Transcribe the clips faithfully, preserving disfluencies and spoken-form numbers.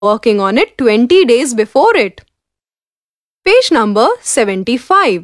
working on it twenty days before it. Page number seventy-five.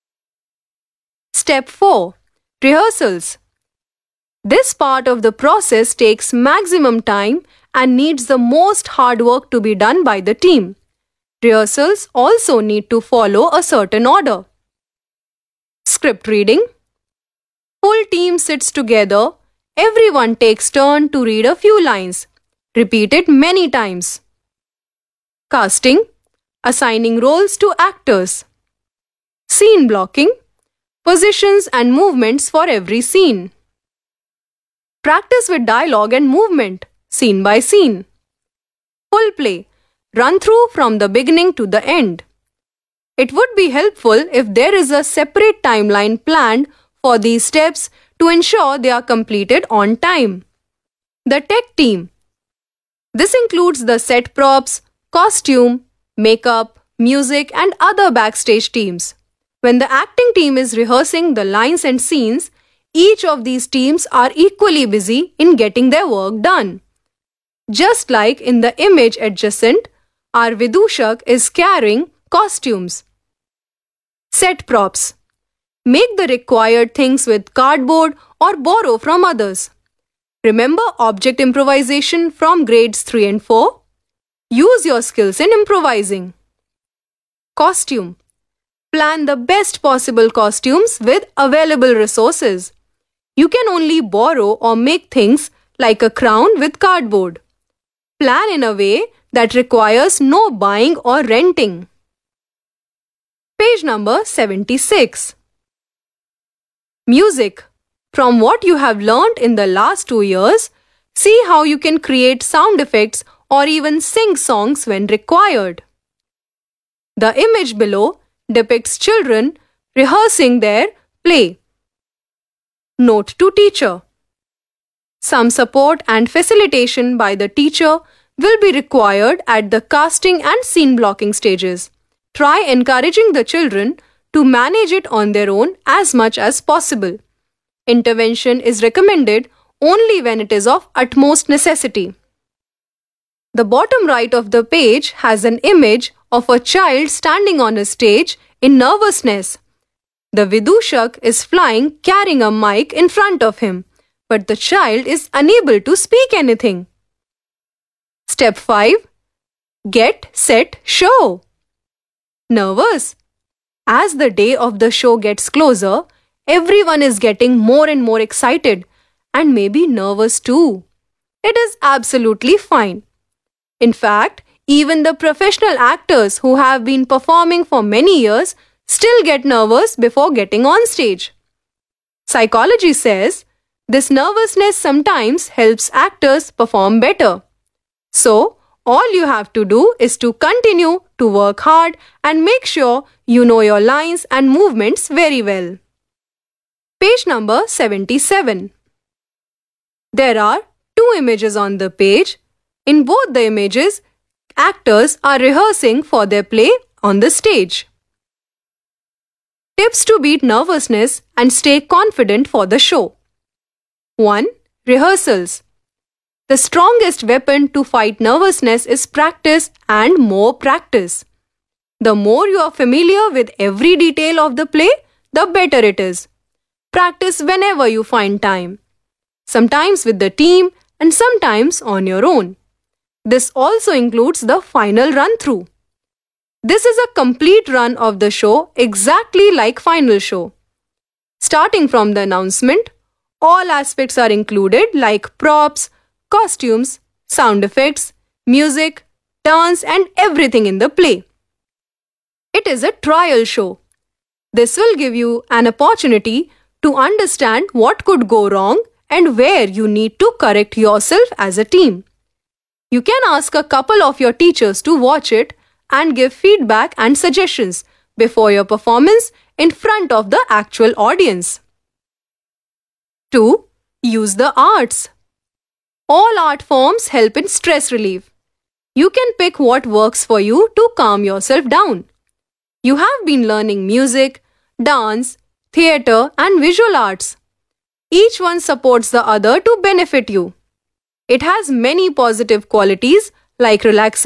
Step four. Rehearsals. This part of the process takes maximum time and needs the most hard work to be done by the team. Rehearsals also need to follow a certain order. Script reading. Full team sits together. Everyone takes turn to read a few lines. Repeat it many times. Casting. Assigning roles to actors. Scene blocking. Positions and movements for every scene. Practice with dialogue and movement, scene by scene. Full play. Run through from the beginning to the end. It would be helpful if there is a separate timeline planned for these steps to ensure they are completed on time. The tech team. This includes the set props, costume, makeup, music, and other backstage teams. When the acting team is rehearsing the lines and scenes, each of these teams are equally busy in getting their work done. Just like in the image adjacent, our Vidushak is carrying costumes. Set props. Make the required things with cardboard or borrow from others. Remember object improvisation from grades three and four? Use your skills in improvising. Costume. Plan the best possible costumes with available resources. You can only borrow or make things like a crown with cardboard. Plan in a way that requires no buying or renting. Page number seventy-six. Music. From what you have learned in the last two years, see how you can create sound effects or even sing songs when required. The image below depicts children rehearsing their play. Note to teacher. Some support and facilitation by the teacher will be required at the casting and scene blocking stages. Try encouraging the children to manage it on their own as much as possible. Intervention is recommended only when it is of utmost necessity. The bottom right of the page has an image of a child standing on a stage in nervousness. The Vidushak is flying carrying a mic in front of him, but the child is unable to speak anything. Step five. Get, set, show. Nervous? As the day of the show gets closer, everyone is getting more and more excited and maybe nervous too. It is absolutely fine. In fact, even the professional actors who have been performing for many years still get nervous before getting on stage. Psychology says this nervousness sometimes helps actors perform better. So, all you have to do is to continue to work hard and make sure you know your lines and movements very well. Page number seventy-seven. There are two images on the page. In both the images, actors are rehearsing for their play on the stage. Tips to beat nervousness and stay confident for the show. one. Rehearsals. The strongest weapon to fight nervousness is practice and more practice. The more you are familiar with every detail of the play, the better it is. Practice whenever you find time. Sometimes with the team and sometimes on your own. This also includes the final run-through. This is a complete run of the show exactly like final show. Starting from the announcement, all aspects are included like props, costumes, sound effects, music, dance and everything in the play. It is a trial show. This will give you an opportunity to understand what could go wrong and where you need to correct yourself as a team. You can ask a couple of your teachers to watch it and give feedback and suggestions before your performance in front of the actual audience. two. Use the arts. All art forms help in stress relief. You can pick what works for you to calm yourself down. You have been learning music, dance, theatre and visual arts. Each one supports the other to benefit you. It has many positive qualities like relaxation